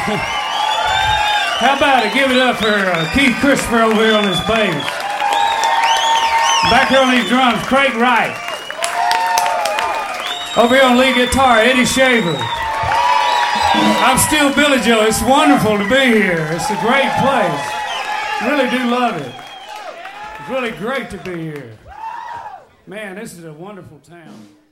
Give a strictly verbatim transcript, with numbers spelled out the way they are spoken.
How about it? Give it up for uh, Keith Christopher over here on his bass. Back here on these drums, Craig Wright. Over here on lead guitar, Eddie Shaver. I'm still Billy Joe. It's wonderful to be here. It's a great place. Really do love it. It's really great to be here. Man, this is a wonderful town.